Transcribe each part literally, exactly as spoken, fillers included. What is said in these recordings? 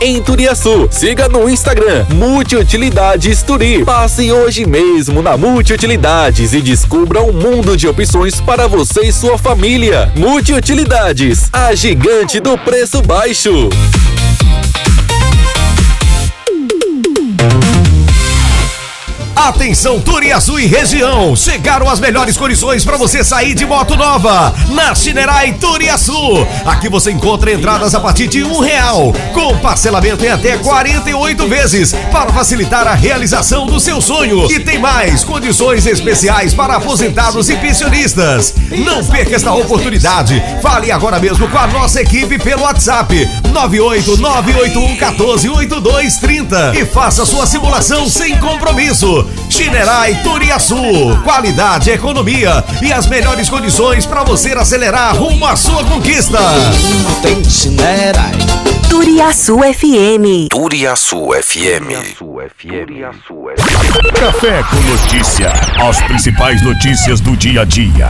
em Turiaçu. Siga no Instagram Multiutilidades Turi. Passe hoje mesmo na Multiutilidades e descubra um mundo de opções para você e sua família. Multiutilidades, a gigante do preço baixo. Atenção, Turiaçu e região, chegaram as melhores condições para você sair de moto nova na Shinerai Turiaçu. Aqui você encontra entradas a partir de um real, com parcelamento em até quarenta e oito vezes para facilitar a realização do seu sonho. E tem mais condições especiais para aposentados e pensionistas. Não perca esta oportunidade. Fale agora mesmo com a nossa equipe pelo WhatsApp nove oito nove oito um um quatro oito dois três zero e faça sua simulação sem compromisso. Shinerai Turiaçu, qualidade, economia e as melhores condições para você acelerar rumo à sua conquista. Tem Shinerai. Turiaçu F M. Turiaçu F M. Café com notícia. As principais notícias do dia a dia.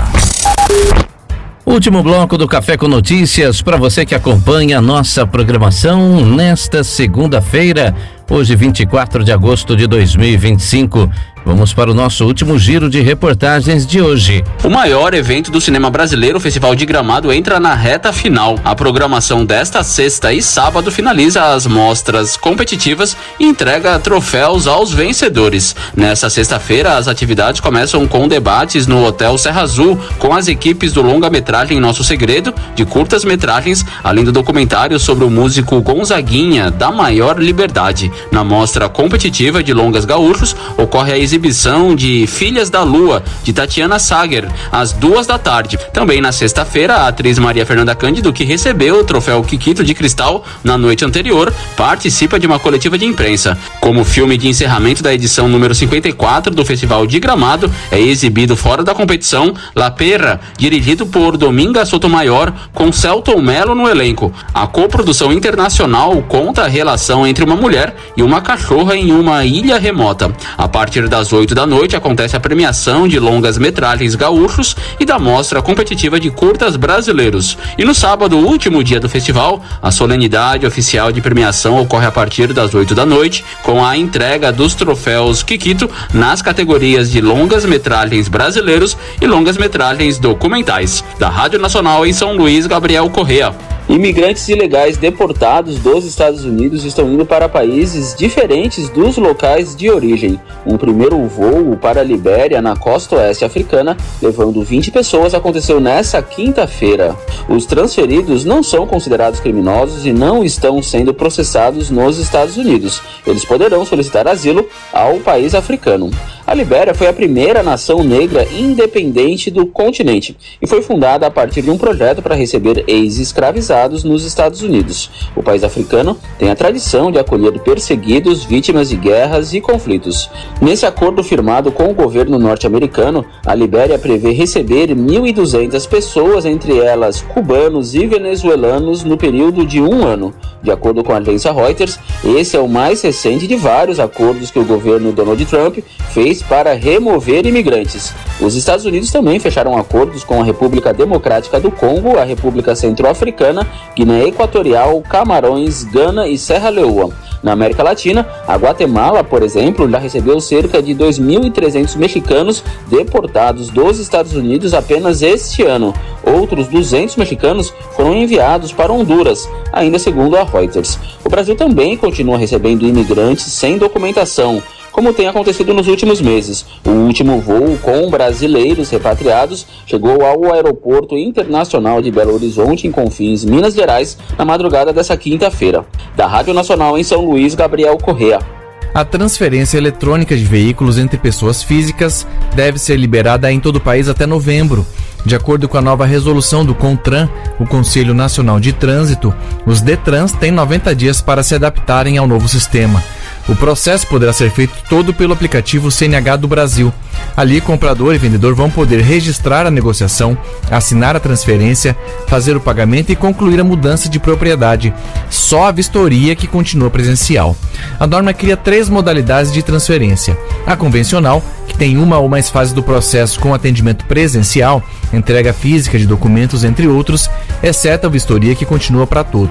Último bloco do Café com Notícias para você que acompanha a nossa programação nesta segunda-feira, hoje vinte e quatro de agosto de dois mil e vinte e cinco. Vamos para o nosso último giro de reportagens de hoje. O maior evento do cinema brasileiro, o Festival de Gramado, entra na reta final. A programação desta sexta e sábado finaliza as mostras competitivas e entrega troféus aos vencedores. Nesta sexta-feira, as atividades começam com debates no Hotel Serra Azul, com as equipes do longa-metragem Nosso Segredo, de curtas-metragens, além do documentário sobre o músico Gonzaguinha, da Maior Liberdade. Na mostra competitiva de longas gaúchos, ocorre a exibição de Filhas da Lua, de Tatiana Sager, às duas da tarde. Também na sexta-feira, a atriz Maria Fernanda Cândido, que recebeu o troféu Kikito de Cristal na noite anterior, participa de uma coletiva de imprensa. Como filme de encerramento da edição número cinquenta e quatro do Festival de Gramado, é exibido fora da competição La Perra, dirigido por Dominga Sotomayor, com Celton Mello no elenco. A coprodução internacional conta a relação entre uma mulher e uma cachorra em uma ilha remota. A partir das às oito da noite acontece a premiação de longas metragens gaúchos e da mostra competitiva de curtas brasileiros. E no sábado, último dia do festival, a solenidade oficial de premiação ocorre a partir das oito da noite, com a entrega dos troféus Kikito nas categorias de longas metragens brasileiros e longas metragens documentais. Da Rádio Nacional em São Luís, Gabriel Correa. Imigrantes ilegais deportados dos Estados Unidos estão indo para países diferentes dos locais de origem. Um primeiro voo para a Libéria, na costa oeste africana, levando vinte pessoas, aconteceu nesta quinta-feira. Os transferidos não são considerados criminosos e não estão sendo processados nos Estados Unidos. Eles poderão solicitar asilo ao país africano. A Libéria foi a primeira nação negra independente do continente e foi fundada a partir de um projeto para receber ex-escravizados nos Estados Unidos. O país africano tem a tradição de acolher perseguidos, vítimas de guerras e conflitos. Nesse acordo firmado com o governo norte-americano, a Libéria prevê receber mil e duzentas pessoas, entre elas cubanos e venezuelanos, no período de um ano. De acordo com a agência Reuters, esse é o mais recente de vários acordos que o governo Donald Trump fez para remover imigrantes. Os Estados Unidos também fecharam acordos com a República Democrática do Congo, a República Centro-Africana, Guiné Equatorial, Camarões, Gana e Serra Leoa. Na América Latina, a Guatemala, por exemplo, já recebeu cerca de dois mil e trezentos mexicanos deportados dos Estados Unidos apenas este ano. Outros duzentos mexicanos foram enviados para Honduras, ainda segundo a Reuters. O Brasil também continua recebendo imigrantes sem documentação, como tem acontecido nos últimos meses. O último voo com brasileiros repatriados chegou ao Aeroporto Internacional de Belo Horizonte, em Confins, Minas Gerais, na madrugada dessa quinta-feira. Da Rádio Nacional em São Luís, Gabriel Correa. A transferência eletrônica de veículos entre pessoas físicas deve ser liberada em todo o país até novembro. De acordo com a nova resolução do CONTRAN, o Conselho Nacional de Trânsito, os DETRANs têm noventa dias para se adaptarem ao novo sistema. O processo poderá ser feito todo pelo aplicativo C N H do Brasil. Ali, comprador e vendedor vão poder registrar a negociação, assinar a transferência, fazer o pagamento e concluir a mudança de propriedade. Só a vistoria que continua presencial. A norma cria três modalidades de transferência. A convencional, que tem uma ou mais fases do processo com atendimento presencial, entrega física de documentos, entre outros, exceto a vistoria, que continua para todos.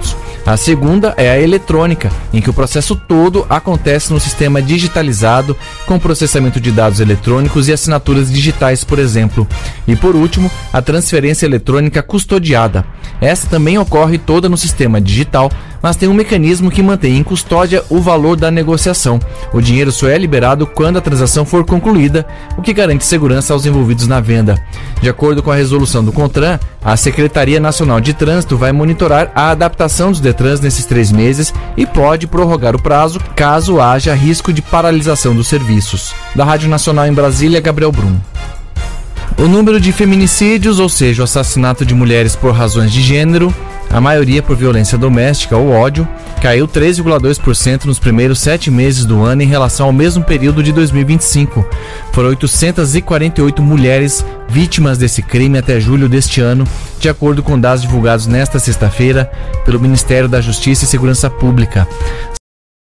A segunda é a eletrônica, em que o processo todo acontece no sistema digitalizado, com processamento de dados eletrônicos e assinaturas digitais, por exemplo. E por último, a transferência eletrônica custodiada. Essa também ocorre toda no sistema digital, mas tem um mecanismo que mantém em custódia o valor da negociação. O dinheiro só é liberado quando a transação for concluída, o que garante segurança aos envolvidos na venda. De acordo com a resolução do CONTRAN, a Secretaria Nacional de Trânsito vai monitorar a adaptação dos DETRANs nesses três meses e pode prorrogar o prazo caso haja risco de paralisação dos serviços. Da Rádio Nacional em Brasília, Gabriel Brum. O número de feminicídios, ou seja, o assassinato de mulheres por razões de gênero, a maioria por violência doméstica ou ódio, caiu três vírgula dois por cento nos primeiros sete meses do ano em relação ao mesmo período de dois mil e vinte e cinco. Foram oitocentas e quarenta e oito mulheres vítimas desse crime até julho deste ano, de acordo com dados divulgados nesta sexta-feira pelo Ministério da Justiça e Segurança Pública.